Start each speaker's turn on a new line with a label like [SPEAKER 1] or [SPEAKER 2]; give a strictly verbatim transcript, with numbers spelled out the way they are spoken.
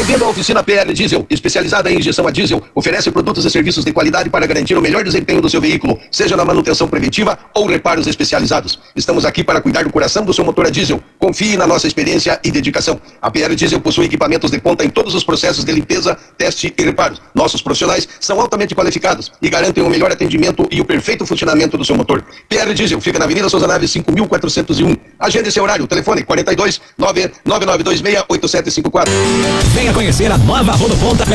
[SPEAKER 1] Bem-vindo à oficina P L Diesel, especializada em injeção a diesel. Oferece produtos e serviços de qualidade para garantir o melhor desempenho do seu veículo, seja na manutenção preventiva ou reparos especializados. Estamos aqui para cuidar do coração do seu motor a diesel. Confie na nossa experiência e dedicação. A P L Diesel possui equipamentos de ponta em todos os processos de limpeza, teste e reparos. Nossos profissionais são altamente qualificados e garantem o melhor atendimento e o perfeito funcionamento do seu motor. P L Diesel fica na Avenida Souza Naves cinco mil quatrocentos e um. Agende seu horário. Telefone quarenta e dois, nove nove nove dois seis, oito sete cinco quatro.
[SPEAKER 2] Venha conhecer a nova Rodoponta